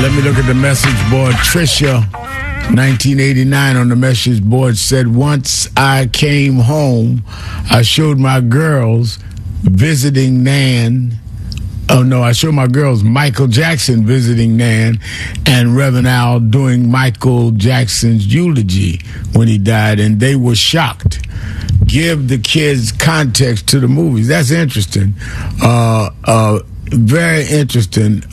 Let me look at the message board. Trisha, 1989 on the message board said, once I came home, I showed my girls visiting Nan. Oh, no, I showed my girls Michael Jackson visiting Nan and Reverend Al doing Michael Jackson's eulogy when he died, and they were shocked. Give the kids context to the movies. That's interesting. Very interesting.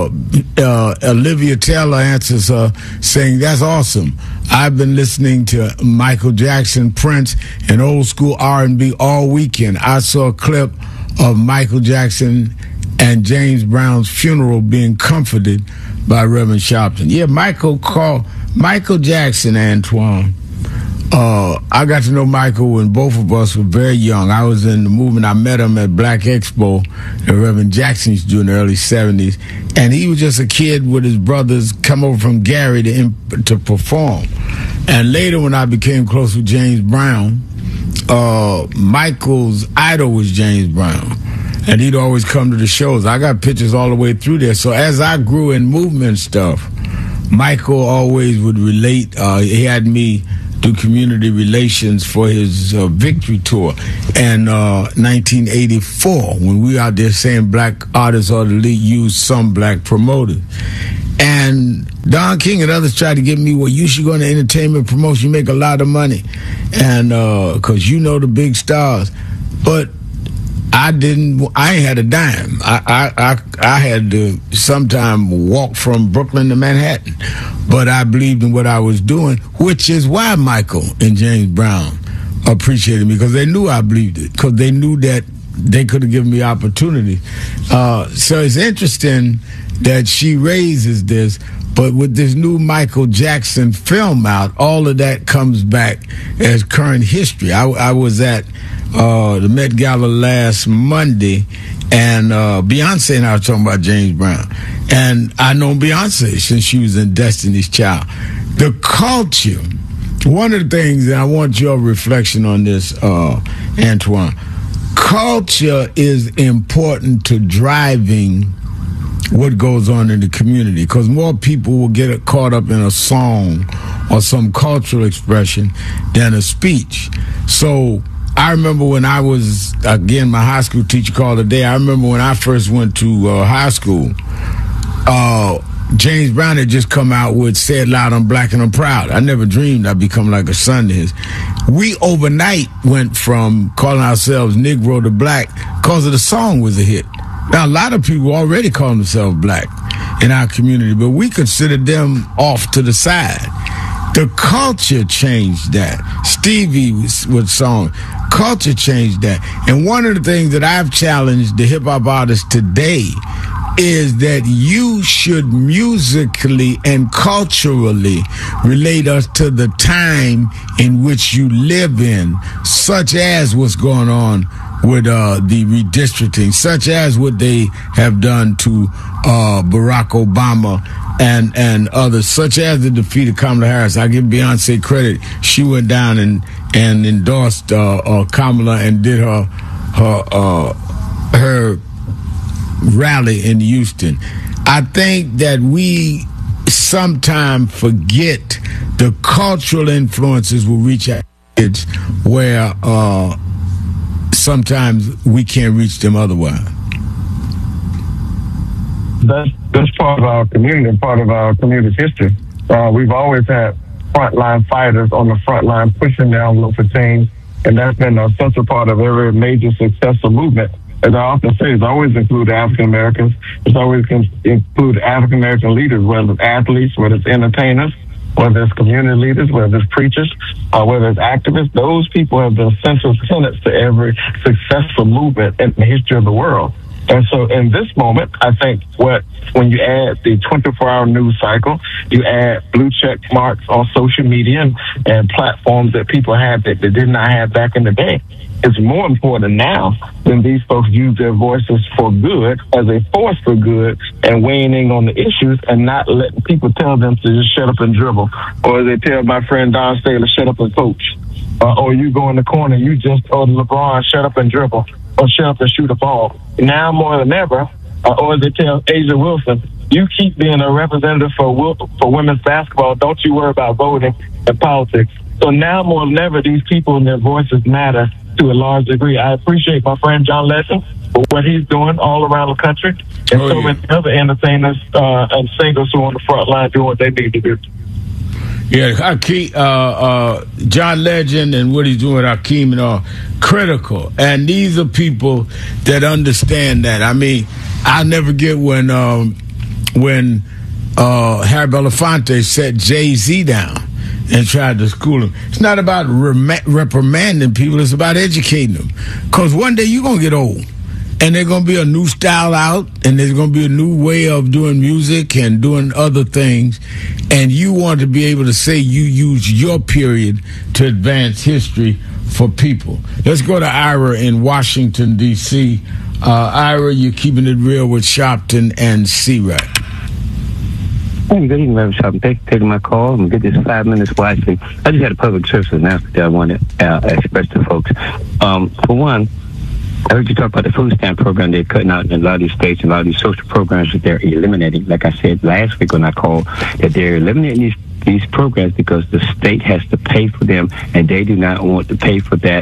Olivia Taylor answers her saying, that's awesome. I've been listening to Michael Jackson, Prince, and old school R&B all weekend. I saw a clip of Michael Jackson and James Brown's funeral being comforted by Reverend Sharpton. Yeah, Michael Jackson, Antoine. I got to know Michael when both of us were very young. I was in the movement. I met him at Black Expo that Reverend Jackson used to do in the early 70s. And he was just a kid with his brothers come over from Gary to perform. And later when I became close with James Brown, Michael's idol was James Brown. And he'd always come to the shows. I got pictures all the way through there. So as I grew in movement stuff, Michael always would relate. He had me do community relations for his victory tour in 1984 when we were out there saying black artists ought to use some black promoters. And Don King and others tried to get me, well, you should go into entertainment promotion, you make a lot of money, and because you know the big stars. But I ain't had a dime. I had to sometime walk from Brooklyn to Manhattan. But I believed in what I was doing, which is why Michael and James Brown appreciated me, because they knew I believed it, because they knew that they could have given me opportunity. So it's interesting that she raises this, but with this new Michael Jackson film out, all of that comes back as current history. I was at the Met Gala last Monday, and Beyonce and I were talking about James Brown. And I know Beyonce since she was in Destiny's Child. The culture, one of the things, and I want your reflection on this, Antoine, culture is important to driving what goes on in the community, because more people will get caught up in a song or some cultural expression than a speech. So I remember when I was, again, my high school teacher called today. I remember when I first went to high school, James Brown had just come out with Say It Loud, I'm Black and I'm Proud. I never dreamed I'd become like a son to his. We overnight went from calling ourselves Negro to Black because of the song was a hit. Now, a lot of people already call themselves black in our community, but we considered them off to the side. The culture changed that. Stevie was song. Culture changed that. And one of the things that I've challenged the hip-hop artists today is that you should musically and culturally relate us to the time in which you live in, such as what's going on with the redistricting, such as what they have done to Barack Obama and others, such as the defeat of Kamala Harris. I give Beyonce credit. She went down and endorsed Kamala and did her rally in Houston. I think that we sometimes forget the cultural influences will reach our kids where sometimes we can't reach them otherwise. That's part of our community and part of our community history. We've always had frontline fighters on the front line pushing the envelope for change, and that's been a central part of every major successful movement. As I often say, it's always included African Americans. It's always included African American leaders, whether it's athletes, whether it's entertainers, whether it's community leaders, whether it's preachers, whether it's activists. Those people have been central tenets to every successful movement in the history of the world. And so in this moment, I think when you add the 24-hour news cycle, you add blue check marks on social media and platforms that people have that they did not have back in the day, it's more important now than these folks use their voices for good as a force for good and weighing in on the issues and not letting people tell them to just shut up and dribble. Or as they tell my friend Don Staley, shut up and coach. Or you go in the corner, you just told LeBron, shut up and dribble. Or shut up and shoot a ball. Now more than ever, or as they tell Asia Wilson, you keep being a representative for women's basketball. Don't you worry about voting and politics. So now more than ever, these people and their voices matter to a large degree. I appreciate my friend John Legend for what he's doing all around the country, and so many other entertainers and singers who are on the front line doing what they need to do. Yeah, Hakeem, John Legend and what he's doing with Hakeem are critical. And these are people that understand that. I mean, I'll never get when Harry Belafonte set Jay-Z down and tried to school him. It's not about reprimanding people. It's about educating them. Because one day you're going to get old. And there's going to be a new style out, and there's going to be a new way of doing music and doing other things. And you want to be able to say you use your period to advance history for people. Let's go to Ira in Washington, D.C. Ira, you're keeping it real with Sharpton and C-Rack. Hey, good evening, Reverend Sharpton. Thanks for taking my call. I'm going to get this 5 minutes watching. I just had a public service announcement that I want to express to folks. For one, I heard you talk about the food stamp program they're cutting out in a lot of these states and a lot of these social programs that they're eliminating. Like I said last week when I called, that they're eliminating these programs because the state has to pay for them, and they do not want to pay for that.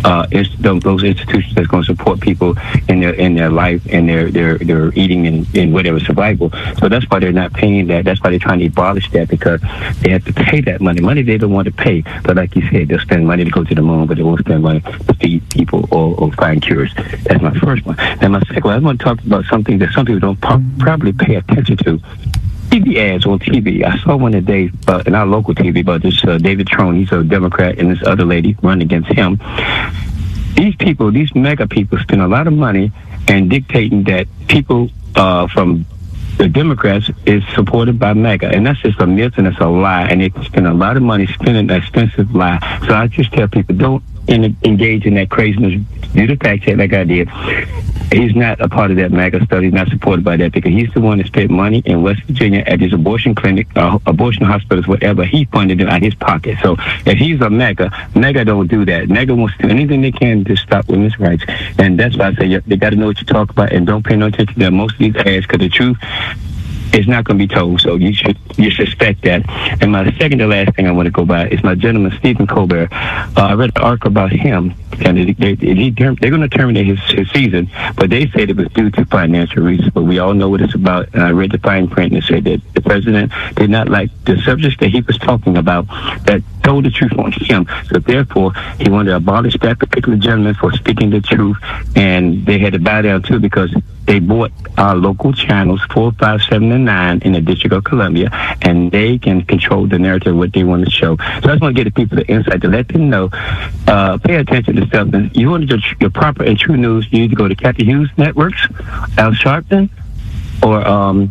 Those institutions that's going to support people in their life and their eating and whatever survival. So that's why they're not paying that. That's why they're trying to abolish that, because they have to pay that money they don't want to pay. But like you said, they'll spend money to go to the moon, but they won't spend money to feed people or find cures. That's my first one. And my second one, I want to talk about something that some people don't probably pay attention to. TV ads on TV. I saw one today in our local TV about this David Trone. He's a Democrat, and this other lady running against him. These people, these mega people, spend a lot of money and dictating that people from the Democrats is supported by mega, and that's just a myth and it's a lie, and they spend a lot of money spending an expensive lie. So I just tell people, don't engage in that craziness. Do the fact check like I did. He's not a part of that MAGA study. He's not supported by that, because he's the one that spent money in West Virginia at his abortion clinic, abortion hospitals, whatever. He funded it out of his pocket. So if he's a MAGA don't do that. MAGA wants to do anything they can to stop women's rights. And that's why I say they got to know what you talk about, and don't pay no attention to most of these ads, because the truth is not going to be told. So you suspect that. And my second to last thing I want to go by is my gentleman, Stephen Colbert. I read an article about him, and they're going to terminate his season, but they said it was due to financial reasons. But we all know what it's about. And I read the fine print, and it said that the president did not like the subjects that he was talking about that told the truth on him. So therefore, he wanted to abolish that particular gentleman for speaking the truth, and they had to bow down too, because they bought our local channels 4, 5, 7, and 9 in the District of Columbia, and they can control the narrative of what they want to show. So I just want to get the people the insight to let them know, pay attention to something. You want your proper and true news, you need to go to Kathy Hughes Networks, Al Sharpton, or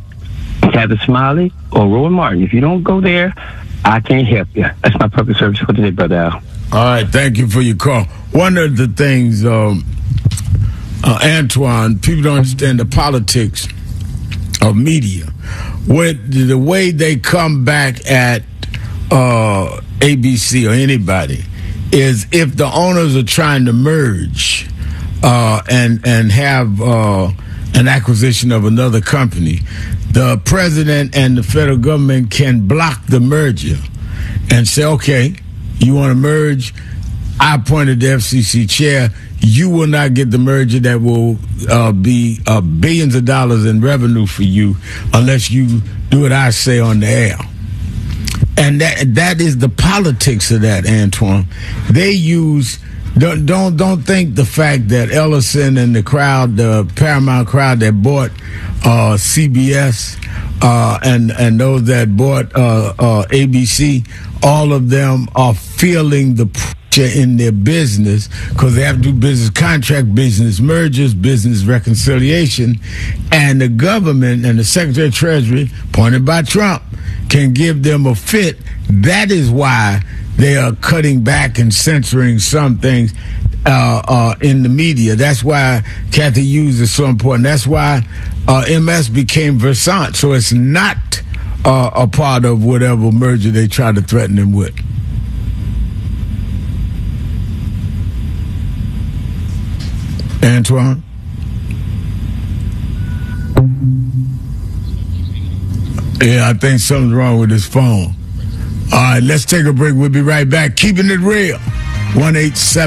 Tavis Smiley, or Rowan Martin. If you don't go there, I can't help you. That's my public service for today, Brother Al. All right, thank you for your call. One of the things, Antoine, people don't understand the politics of media. With the way they come back at ABC or anybody is if the owners are trying to merge and have an acquisition of another company, the president and the federal government can block the merger and say, okay, you want to merge? I appointed the FCC chair. You will not get the merger that will be billions of dollars in revenue for you unless you do what I say on the air. And that is the politics of that, Antoine. They use don't think the fact that Ellison and the crowd, the Paramount crowd that bought CBS and those that bought ABC, all of them are feeling the pressure in their business because they have to do business contract, business mergers, business reconciliation, and the government and the Secretary of Treasury, appointed by Trump, can give them a fit. That is why they are cutting back and censoring some things in the media. That's why Kathy Hughes is so important. That's why MS became Versant. So it's not a part of whatever merger they try to threaten them with. Antoine? Yeah, I think something's wrong with his phone. All right, let's take a break. We'll be right back. Keeping it real. 187